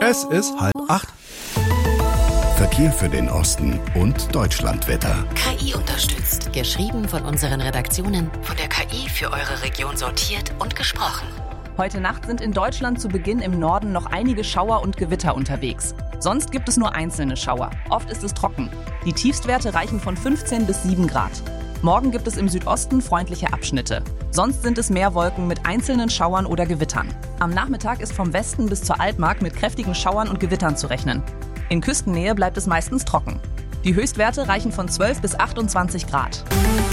Es ist 7:30. Verkehr für den Osten und Deutschlandwetter. KI unterstützt. Geschrieben von unseren Redaktionen, von der KI für eure Region sortiert und gesprochen. Heute Nacht sind in Deutschland zu Beginn im Norden noch einige Schauer und Gewitter unterwegs. Sonst gibt es nur einzelne Schauer. Oft ist es trocken. Die Tiefstwerte reichen von 15 bis 7 Grad. Morgen gibt es im Südosten freundliche Abschnitte. Sonst sind es mehr Wolken mit einzelnen Schauern oder Gewittern. Am Nachmittag ist vom Westen bis zur Altmark mit kräftigen Schauern und Gewittern zu rechnen. In Küstennähe bleibt es meistens trocken. Die Höchstwerte reichen von 12 bis 28 Grad.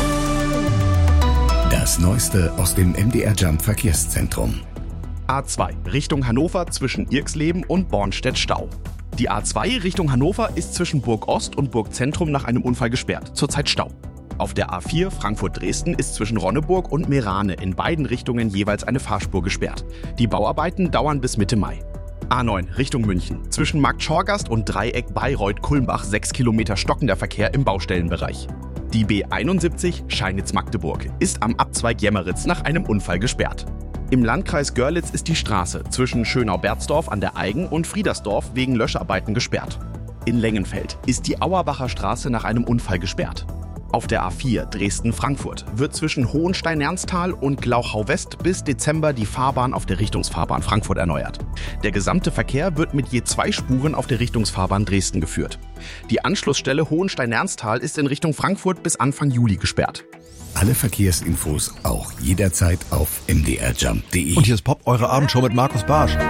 Das Neueste aus dem MDR Jump Verkehrszentrum. A2 Richtung Hannover zwischen Irxleben und Bornstedt Stau. Die A2 Richtung Hannover ist zwischen Burg Ost und Burg Zentrum nach einem Unfall gesperrt. Zurzeit Stau. Auf der A4 Frankfurt-Dresden ist zwischen Ronneburg und Meerane in beiden Richtungen jeweils eine Fahrspur gesperrt. Die Bauarbeiten dauern bis Mitte Mai. A9 Richtung München. Zwischen Markt Schorgast und Dreieck Bayreuth-Kulmbach 6 Kilometer stockender Verkehr im Baustellenbereich. Die B71 Scheinitz-Magdeburg ist am Abzweig Jemmeritz nach einem Unfall gesperrt. Im Landkreis Görlitz ist die Straße zwischen Schönau-Berzdorf an der Eigen und Friedersdorf wegen Löscharbeiten gesperrt. In Lengenfeld ist die Auerbacher Straße nach einem Unfall gesperrt. Auf der A4 Dresden-Frankfurt wird zwischen Hohenstein-Ernsthal und Glauchau-West bis Dezember die Fahrbahn auf der Richtungsfahrbahn Frankfurt erneuert. Der gesamte Verkehr wird mit je 2 Spuren auf der Richtungsfahrbahn Dresden geführt. Die Anschlussstelle Hohenstein-Ernsthal ist in Richtung Frankfurt bis Anfang Juli gesperrt. Alle Verkehrsinfos auch jederzeit auf mdrjump.de. Und hier ist Pop, eure Abendshow mit Markus Barsch.